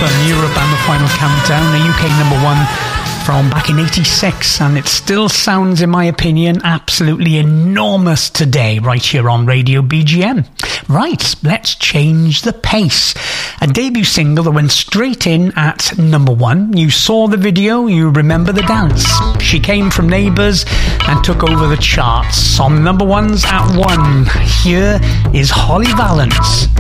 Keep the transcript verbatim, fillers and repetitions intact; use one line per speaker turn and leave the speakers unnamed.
from Europe and the Final Countdown, a U K number one from back in eighty-six, and it still sounds, in my opinion, absolutely enormous today, right here on Radio B G M. Right, let's change the pace. A debut single that went straight in at number one. You saw the video, you remember the dance. She came from Neighbours and took over the charts on number ones at one. Here is Holly Valance.